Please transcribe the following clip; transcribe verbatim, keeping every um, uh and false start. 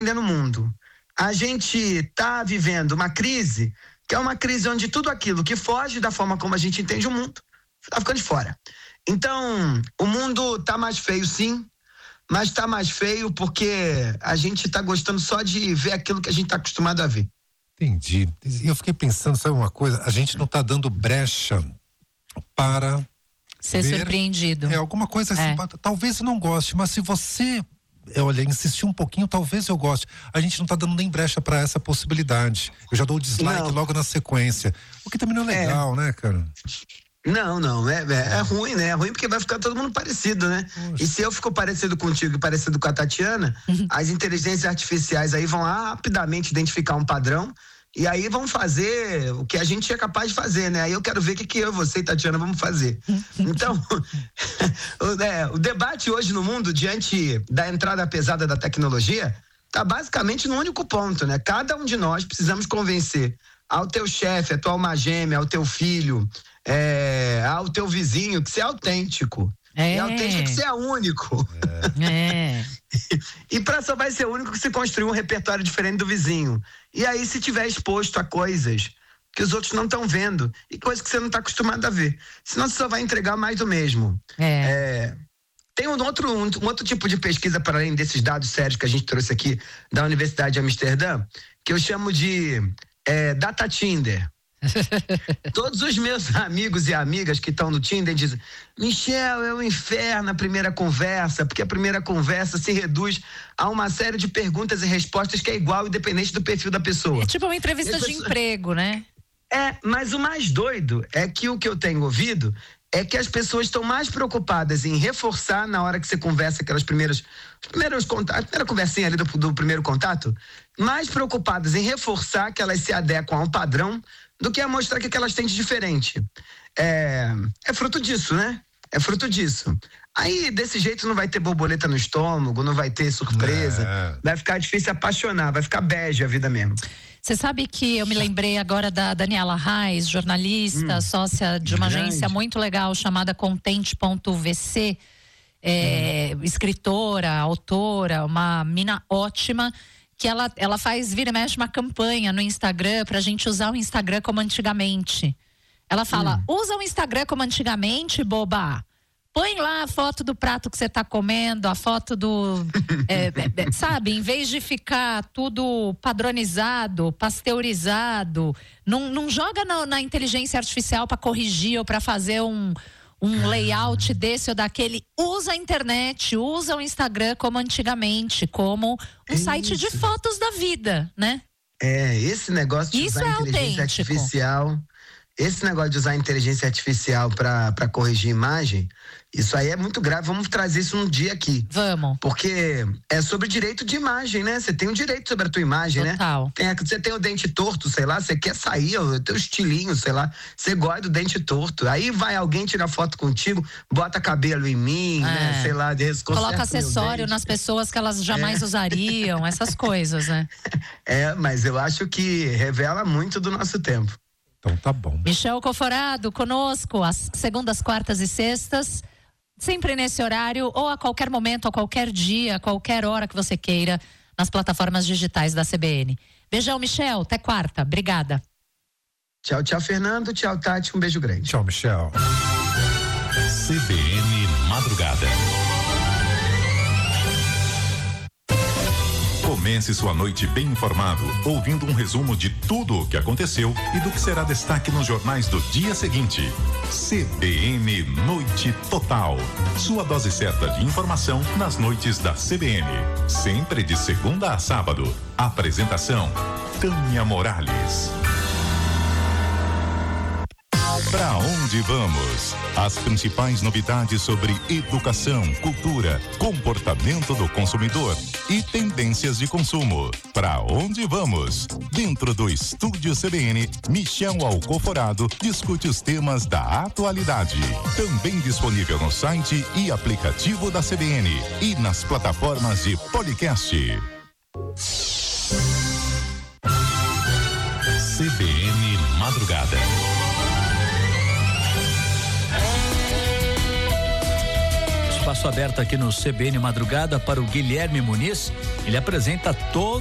no mundo. A gente está vivendo uma crise, que é uma crise onde tudo aquilo que foge da forma como a gente entende o mundo está ficando de fora. Então, o mundo está mais feio, sim, mas está mais feio porque a gente está gostando só de ver aquilo que a gente está acostumado a ver. Entendi. E eu fiquei pensando, sabe uma coisa? A gente não está dando brecha para ser ver, surpreendido. É alguma coisa assim, é. Talvez eu não goste, mas se você, olha, insistir um pouquinho, talvez eu goste. A gente não está dando nem brecha para essa possibilidade. Eu já dou o dislike não. logo na sequência. O que também não é legal, é. né, cara? Não, não, é, é, é ruim, né? É ruim porque vai ficar todo mundo parecido, né? Poxa. E se eu fico parecido contigo e parecido com a Tatiana, uhum. as inteligências artificiais aí vão rapidamente identificar um padrão e aí vão fazer o que a gente é capaz de fazer, né? Aí eu quero ver o que, que eu, você e Tatiana vamos fazer. Então, o, é, o debate hoje no mundo, diante da entrada pesada da tecnologia, tá basicamente no único ponto, né? Cada um de nós precisamos convencer ao teu chefe, à tua alma gêmea, ao teu filho, é, ao teu vizinho, que você é autêntico. É, é autêntico que você é único. É. E pra só vai ser único que você construir um repertório diferente do vizinho. E aí, se tiver exposto a coisas que os outros não estão vendo e coisas que você não está acostumado a ver. Senão você só vai entregar mais do mesmo. É. É, tem um outro, um, um outro tipo de pesquisa para além desses dados sérios que a gente trouxe aqui da Universidade de Amsterdã, que eu chamo de é, Data Tinder. Todos os meus amigos e amigas que estão no Tinder dizem: Michel, é um inferno a primeira conversa, porque a primeira conversa se reduz a uma série de perguntas e respostas que é igual, independente do perfil da pessoa. É tipo uma entrevista de pessoas... emprego, né? É, mas o mais doido é que o que eu tenho ouvido é que as pessoas estão mais preocupadas em reforçar na hora que você conversa aquelas primeiras, os primeiros contatos, a primeira conversinha ali do, do primeiro contato, mais preocupadas em reforçar que elas se adequam a um padrão do que a mostrar o que elas têm de diferente. É, é fruto disso, né? É fruto disso. Aí, desse jeito, não vai ter borboleta no estômago, não vai ter surpresa, é. vai ficar difícil apaixonar, vai ficar bege a vida mesmo. Você sabe que eu me lembrei agora da Daniela Reis, jornalista, hum, sócia de uma grande. agência muito legal chamada Contente ponto V C, é, hum. escritora, autora, uma mina ótima, que ela, ela faz, vira e mexe, uma campanha no Instagram pra gente usar o Instagram como antigamente. Ela fala, hum. usa o Instagram como antigamente, boba. Põe lá a foto do prato que você tá comendo, a foto do... é, é, sabe, em vez de ficar tudo padronizado, pasteurizado, não, não joga na, na inteligência artificial para corrigir ou para fazer um, um layout desse ou daquele. Usa a internet, usa o Instagram como antigamente, como um é site isso. de fotos da vida, né? É, esse negócio de isso usar é inteligência autêntico. artificial... Esse negócio de usar inteligência artificial para para corrigir imagem, isso aí é muito grave. Vamos trazer isso um dia aqui. Vamos. Porque é sobre direito de imagem, né? Você tem um direito sobre a tua imagem, Total. né? Tem, você tem o dente torto, sei lá, você quer sair, o teu estilinho, sei lá, você gosta do dente torto. Aí vai alguém tirar foto contigo, bota cabelo em mim, é. né? Sei lá, coloca acessório nas pessoas que elas jamais é. usariam, essas coisas, né? É, mas eu acho que revela muito do nosso tempo. Então tá bom. Michel Coforado conosco às segundas, quartas e sextas, sempre nesse horário ou a qualquer momento, a qualquer dia, a qualquer hora que você queira, nas plataformas digitais da C B N. Beijão, Michel, até quarta, obrigada. Tchau, tchau, Fernando, tchau, Tati, um beijo grande. Tchau, Michel. C B N Madrugada. Comece sua noite bem informado, ouvindo um resumo de tudo o que aconteceu e do que será destaque nos jornais do dia seguinte. C B N Noite Total. Sua dose certa de informação nas noites da C B N. Sempre de segunda a sábado. Apresentação: Tânia Morales. Pra onde vamos? As principais novidades sobre educação, cultura, comportamento do consumidor e tendências de consumo. Pra onde vamos? Dentro do Estúdio C B N, Michel Alcoforado discute os temas da atualidade. Também disponível no site e aplicativo da C B N e nas plataformas de podcast. C B N Madrugada. espaço aberto aqui no C B N Madrugada para o Guilherme Muniz. Ele apresenta todo